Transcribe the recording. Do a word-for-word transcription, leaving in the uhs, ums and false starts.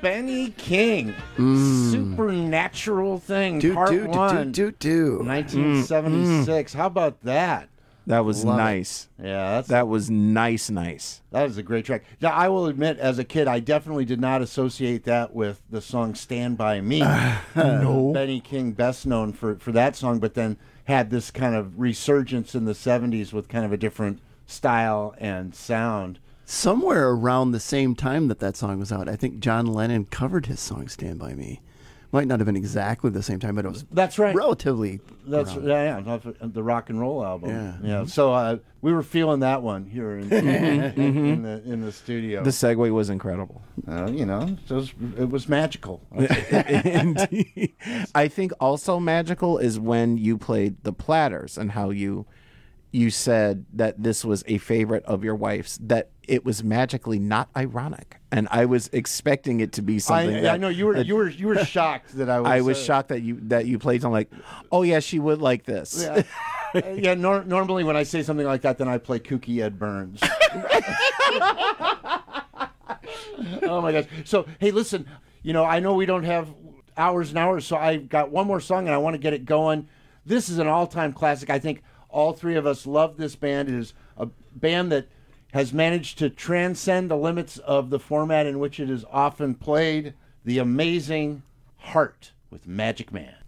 Benny King, Mm. Supernatural Thing, Do, Part do, do, One, do, do, do. nineteen seventy-six. How about that? That was Love it. nice. Yeah, that's That was nice, nice. that was a great track. Now, I will admit, as a kid, I definitely did not associate that with the song "Stand by Me." No. Benny King, best known for for that song, but then had this kind of resurgence in the seventies with kind of a different style and sound. Somewhere around the same time that that song was out, I think John Lennon covered his song "Stand by Me." Might not have been exactly the same time, but it was That's right. relatively. That's around. yeah, yeah, the rock and roll album. Yeah. yeah. So uh, we were feeling that one here in, in the in the studio. The segue was incredible. Uh, you know, it was, it was magical. Indeed. I think also magical is when you played the Platters and how you you said that this was a favorite of your wife's, that it was magically not ironic, and I was expecting it to be something. I, that, I know you were that- you were you were shocked that I was. I was uh, shocked that you that you played something like, oh yeah, she would like this. Yeah, Uh, yeah nor- normally when I say something like that, then I play kooky Ed Burns. Oh my gosh! So hey, listen, you know I know we don't have hours and hours, so I got one more song and I want to get it going. This is an all-time classic. I think all three of us love this band. It is a band that has managed to transcend the limits of the format in which it is often played. The Amazing Heart with Magic Man.